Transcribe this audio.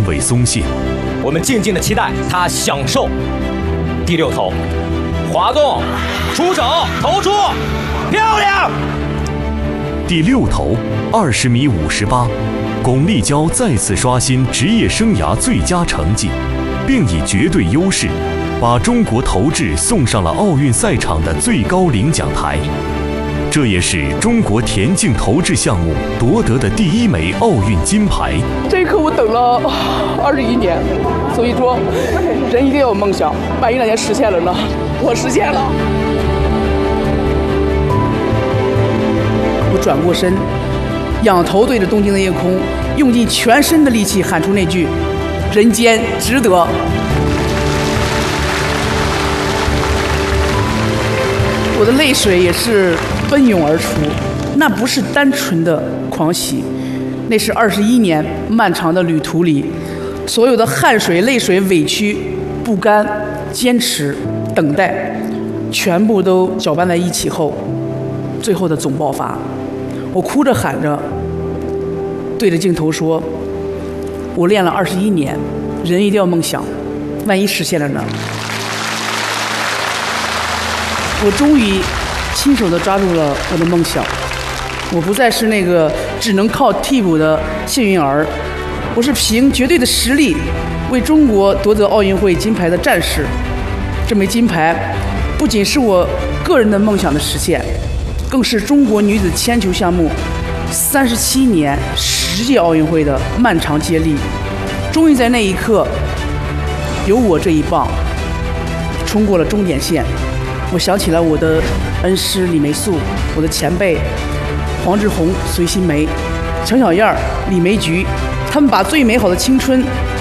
未松懈。 我们静静的期待他享受。第6投，滑动，出手，投出，漂亮！ 第6投，20米58，巩立姣再次刷新职业生涯最佳成绩，并以绝对优势，把中国投掷送上了奥运赛场的最高领奖台。这也是中国田径投掷项目夺得的第1枚奥运金牌。 这一刻我等了21年，所以说人一定要有梦想，万一那天实现了呢？我实现了。我转过身，仰头对着东京的夜空，用尽全身的力气喊出那句“人间值得”。我的泪水也是奔涌而出，那不是单纯的狂喜，那是21年漫长的旅途里，所有的汗水、泪水、委屈、不甘、坚持、等待，全部都搅拌在一起后，最后的总爆发。我哭着喊着，对着镜头说：“我练了21年，人一定要梦想，万一实现了呢？”我终于亲手地抓住了我的梦想，我不再是那个只能靠替补的幸运儿，我是凭绝对的实力为中国夺得奥运会金牌的战士。这枚金牌不仅是我个人的梦想的实现，更是中国女子铅球项目37年10届奥运会的漫长接力。终于在那一刻，有我这一棒冲过了终点线。我想起了我的恩师李梅素，我的前辈黄志红、隋新梅、乔小燕、李梅菊，他们把最美好的青春